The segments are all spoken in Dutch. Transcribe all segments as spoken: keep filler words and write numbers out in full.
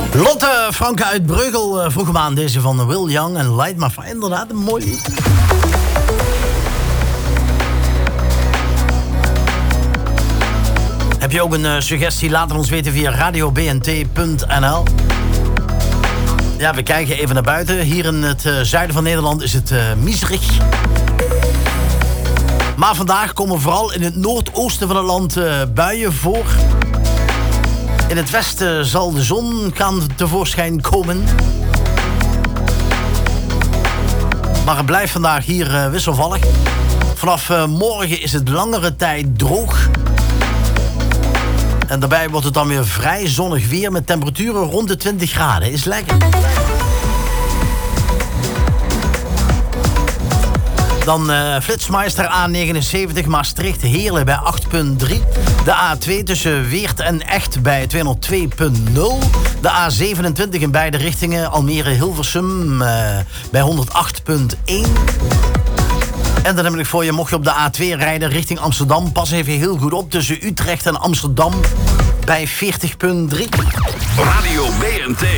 Lotte Franke uit Breugel uh, vroeg hem aan, deze van Will Young en Light My Fire. Inderdaad, een mooi lied. Heb je ook een uh, suggestie? Laat het ons weten via radio b n t punt n l. Ja, we kijken even naar buiten. Hier in het uh, zuiden van Nederland is het uh, miserig. Maar vandaag komen vooral in het noordoosten van het land uh, buien voor. In het westen zal de zon gaan tevoorschijn komen. Maar het blijft vandaag hier uh, wisselvallig. Vanaf uh, morgen is het langere tijd droog. En daarbij wordt het dan weer vrij zonnig weer met temperaturen rond de twintig graden. Is lekker. Dan uh, Flitsmeister A negenenzeventig Maastricht Heerlen bij acht komma drie. De A twee tussen Weert en Echt bij tweehonderd twee komma nul. De A zevenentwintig in beide richtingen Almere Hilversum uh, bij honderdacht komma één. En dan heb ik voor je, mocht je op de A twee rijden richting Amsterdam, pas even heel goed op tussen Utrecht en Amsterdam bij veertig komma drie. Radio B N T.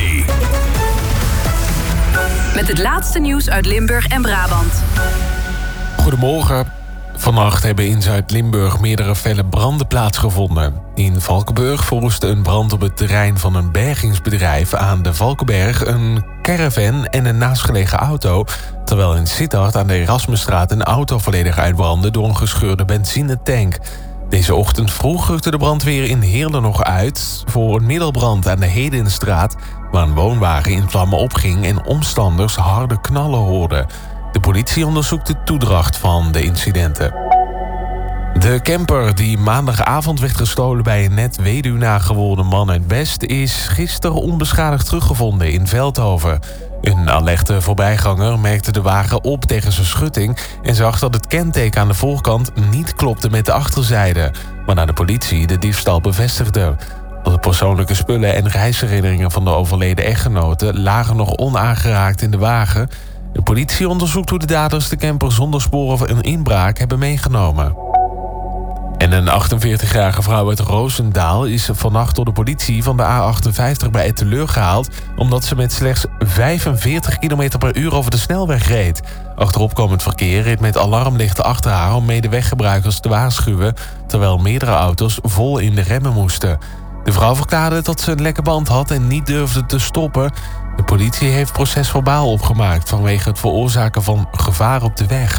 Met het laatste nieuws uit Limburg en Brabant. Goedemorgen. Vannacht hebben in Zuid-Limburg meerdere felle branden plaatsgevonden. In Valkenburg verwoestte een brand op het terrein van een bergingsbedrijf aan de Valkenberg een caravan en een naastgelegen auto, terwijl in Sittard aan de Erasmusstraat een auto volledig uitbrandde door een gescheurde benzinetank. Deze ochtend vroeg rukte de brandweer in Heerlen nog uit voor een middelbrand aan de Hedenstraat, waar een woonwagen in vlammen opging en omstanders harde knallen hoorden. De politie onderzoekt de toedracht van de incidenten. De camper die maandagavond werd gestolen bij een net weduwnaar geworden man uit Best is gisteren onbeschadigd teruggevonden in Veldhoven. Een alerte voorbijganger merkte de wagen op tegen zijn schutting en zag dat het kenteken aan de voorkant niet klopte met de achterzijde, waarna de politie de diefstal bevestigde. De persoonlijke spullen en reisherinneringen van de overleden echtgenoten lagen nog onaangeraakt in de wagen. De politie onderzoekt hoe de daders de camper zonder sporen van een inbraak hebben meegenomen. En een achtenveertigjarige vrouw uit Roosendaal is vannacht door de politie van de A achtenvijftig bij Etteleur gehaald, omdat ze met slechts vijfenveertig kilometer per uur over de snelweg reed. Achteropkomend verkeer reed met alarmlichten achter haar om medeweggebruikers te waarschuwen, terwijl meerdere auto's vol in de remmen moesten. De vrouw verklaarde dat ze een lekke band had en niet durfde te stoppen. De politie heeft procesverbaal opgemaakt vanwege het veroorzaken van gevaar op de weg.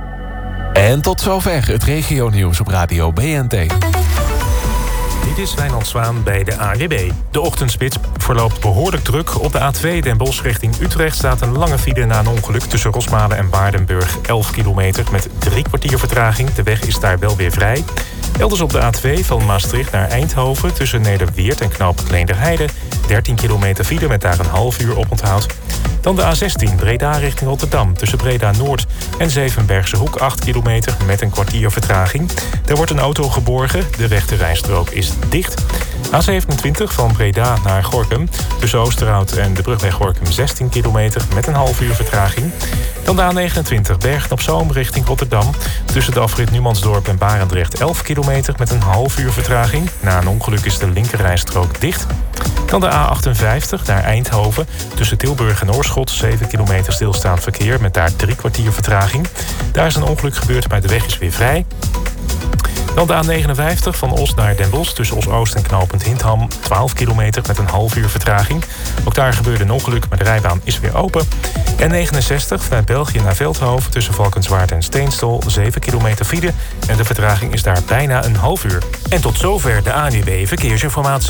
En tot zover het regionieuws op Radio B N T. Dit is Wijnand Zwaan bij de A N W B. De ochtendspits verloopt behoorlijk druk. Op de A twee Den Bosch richting Utrecht staat een lange file na een ongeluk tussen Rosmalen en Waardenburg. elf kilometer met drie kwartier vertraging. De weg is daar wel weer vrij. Elders op de A twee van Maastricht naar Eindhoven tussen Nederweert en knooppunt Leenderheide. dertien kilometer file met daar een half uur oponthoud. Dan de A zestien Breda richting Rotterdam tussen Breda Noord en Zevenbergse Hoek. acht kilometer met een kwartier vertraging. Daar wordt een auto geborgen. De rechte rijstrook is dicht. A zevenentwintig van Breda naar Gorinchem tussen Oosterhout en de brug bij Gorinchem. zestien kilometer met een half uur vertraging. Dan de A negenentwintig Bergen op Zoom richting Rotterdam tussen de afrit Numansdorp en Barendrecht. elf kilometer met een half uur vertraging. Na een ongeluk is de linkerrijstrook dicht. Dan de A achtenvijftig naar Eindhoven tussen Tilburg en Oorschot. zeven kilometer stilstaand verkeer met daar drie kwartier vertraging. Daar is een ongeluk gebeurd, maar de weg is weer vrij. Dan de A negenenvijftig van Os naar Den Bosch tussen Os-Oost en knooppunt Hindham. twaalf kilometer met een half uur vertraging. Ook daar gebeurde een ongeluk, maar de rijbaan is weer open. N negenenzestig vanuit België naar Veldhoven tussen Valkenswaard en Steenstol. zeven kilometer file en de vertraging is daar bijna een half uur. En tot zover de A N W B Verkeersinformatie.